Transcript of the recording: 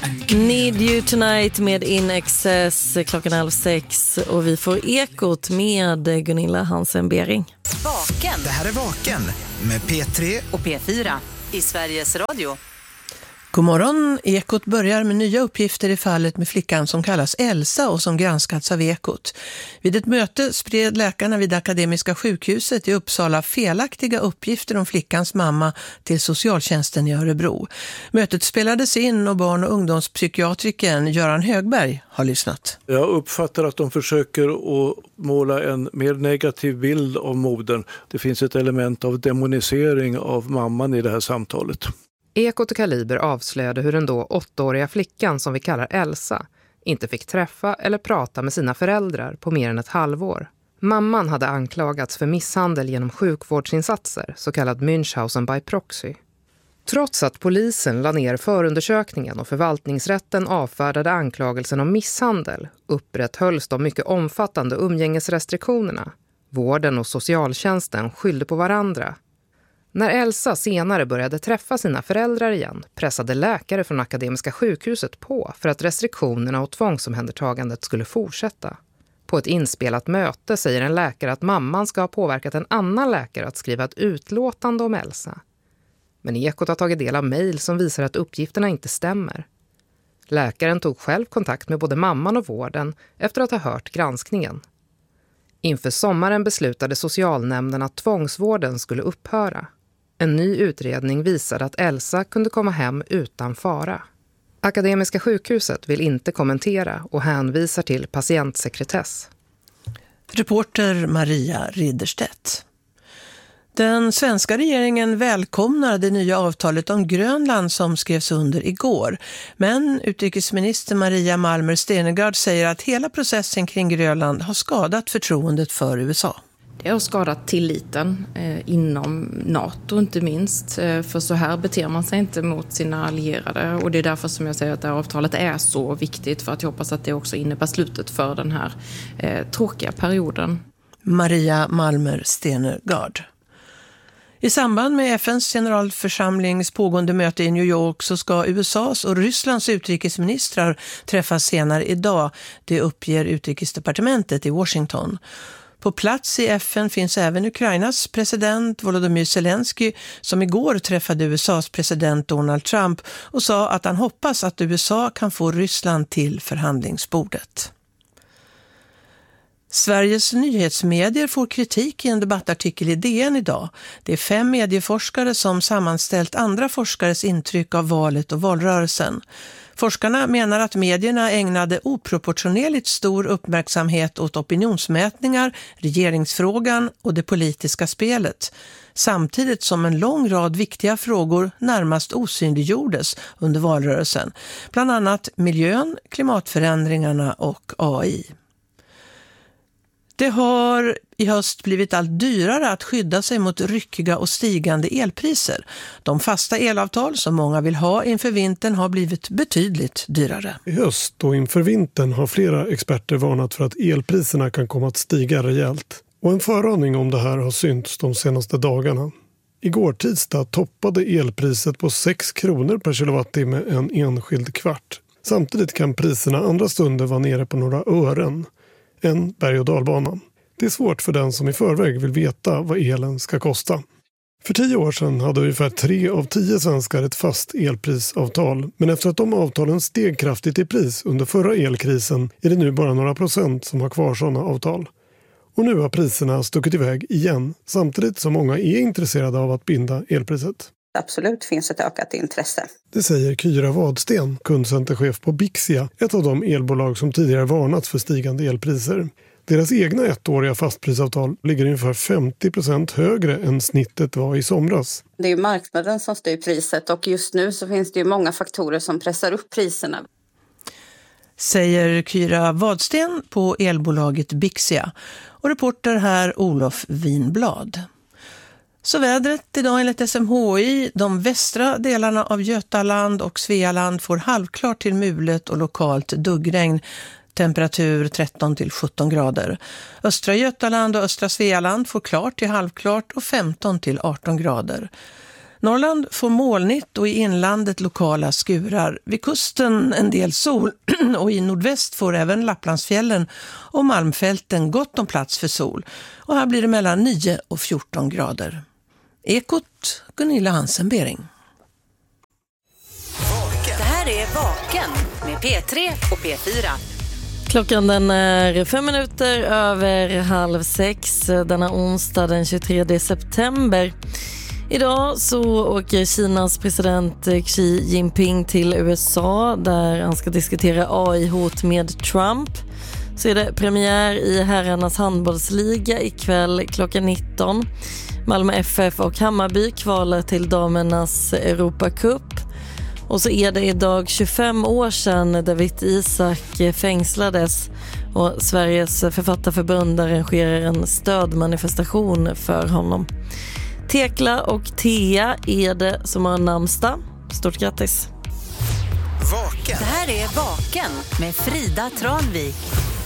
Need You Tonight med In Excess, klockan 5:30 och vi får Ekot med Gunilla Hansen-Bering. Vaken. Det här är Vaken med P3 och P4 i Sveriges Radio. God morgon. Ekot börjar med nya uppgifter i fallet med flickan som kallas Elsa och som granskats av Ekot. Vid ett möte spred läkarna vid Akademiska sjukhuset i Uppsala felaktiga uppgifter om flickans mamma till socialtjänsten i Örebro. Mötet spelades in och barn- och ungdomspsykiatrikern Göran Högberg har lyssnat. Jag uppfattar att de försöker att måla en mer negativ bild av modern. Det finns ett element av demonisering av mamman i det här samtalet. Ekot och Kaliber avslöjade hur den då 8-åriga flickan som vi kallar Elsa inte fick träffa eller prata med sina föräldrar på mer än ett halvår. Mamman hade anklagats för misshandel genom sjukvårdsinsatser, så kallad Münchhausen by proxy. Trots att polisen la ner förundersökningen och förvaltningsrätten avfärdade anklagelsen om misshandel upprätthölls de mycket omfattande umgängesrestriktionerna. Vården och socialtjänsten skyllde på varandra. När Elsa senare började träffa sina föräldrar igen pressade läkare från Akademiska sjukhuset på för att restriktionerna och tvångsomhändertagandet skulle fortsätta. På ett inspelat möte säger en läkare att mamman ska ha påverkat en annan läkare att skriva ett utlåtande om Elsa. Men Ekot har tagit del av mejl som visar att uppgifterna inte stämmer. Läkaren tog själv kontakt med både mamman och vården efter att ha hört granskningen. Inför sommaren beslutade socialnämnden att tvångsvården skulle upphöra. En ny utredning visade att Elsa kunde komma hem utan fara. Akademiska sjukhuset vill inte kommentera och hänvisar till patientsekretess. Reporter Maria Ridderstedt. Den svenska regeringen välkomnar det nya avtalet om Grönland som skrevs under igår. Men utrikesminister Maria Malmer Stenergard säger att hela processen kring Grönland har skadat förtroendet för USA. Det har skadat tilliten inom NATO inte minst. För så här beter man sig inte mot sina allierade. Och det är därför som jag säger att det här avtalet är så viktigt. För att jag hoppas att det också innebär slutet för den här tråkiga perioden. Maria Malmer Stenergard. I samband med FNs generalförsamlings pågående möte i New York så ska USAs och Rysslands utrikesministrar träffas senare idag. Det uppger utrikesdepartementet i Washington. På plats i FN finns även Ukrainas president Volodymyr Zelensky som igår träffade USAs president Donald Trump och sa att han hoppas att USA kan få Ryssland till förhandlingsbordet. Sveriges nyhetsmedier får kritik i en debattartikel i DN idag. Det är 5 medieforskare som sammanställt andra forskares intryck av valet och valrörelsen. Forskarna menar att medierna ägnade oproportionerligt stor uppmärksamhet åt opinionsmätningar, regeringsfrågan och det politiska spelet, samtidigt som en lång rad viktiga frågor närmast osynliggjordes under valrörelsen, bland annat miljön, klimatförändringarna och AI. Det har i höst blivit allt dyrare att skydda sig mot ryckiga och stigande elpriser. De fasta elavtal som många vill ha inför vintern har blivit betydligt dyrare. I höst och inför vintern har flera experter varnat för att elpriserna kan komma att stiga rejält. Och en föraning om det här har synts de senaste dagarna. Igår tisdag toppade elpriset på 6 kronor per kilowattimme en enskild kvart. Samtidigt kan priserna andra stunder vara nere på några ören. En berg- och dalbana. Det är svårt för den som i förväg vill veta vad elen ska kosta. För 10 år sedan hade ungefär 3 av 10 svenskar ett fast elprisavtal. Men efter att de avtalen steg kraftigt i pris under förra elkrisen är det nu bara några procent som har kvar sådana avtal. Och nu har priserna stuckit iväg igen, samtidigt som många är intresserade av att binda elpriset. Absolut finns ett ökat intresse. Det säger Kyra Wadsten, kundcenterchef på Bixia, ett av de elbolag som tidigare varnat för stigande elpriser. Deras egna 1-åriga fastprisavtal ligger ungefär 50% högre än snittet var i somras. Det är ju marknaden som styr priset och just nu så finns det ju många faktorer som pressar upp priserna. Säger Kyra Wadsten på elbolaget Bixia. Och reporter här Olof Winblad. Så vädret idag enligt SMHI, de västra delarna av Götaland och Svealand får halvklart till mulet och lokalt duggregn. Temperatur 13 till 17 grader. Östra Götaland och östra Svealand får klart till halvklart och 15 till 18 grader. Norrland får molnigt och i inlandet lokala skurar. Vid kusten en del sol och i nordväst får även Lapplandsfjällen och Malmfälten gott om plats för sol. Och här blir det mellan 9 och 14 grader. Ekot, Gunilla Hansen-Bering. Det här är Vaken med P3 och P4. Klockan den är 5 minuter över 5:30 denna onsdag den 23 september. Idag så åker Kinas president Xi Jinping till USA där han ska diskutera AI-hot med Trump. Så är det premiär i herrarnas handbollsliga ikväll klockan 19. Malmö FF och Hammarby kvalar till damernas Europacup. Och så är det idag 25 år sedan Dawit Isaak fängslades och Sveriges författarförbund arrangerar en stödmanifestation för honom. Tekla och Thea är det som har namnsdag. Stort grattis! Vaken. Det här är Vaken med Frida Tranvik.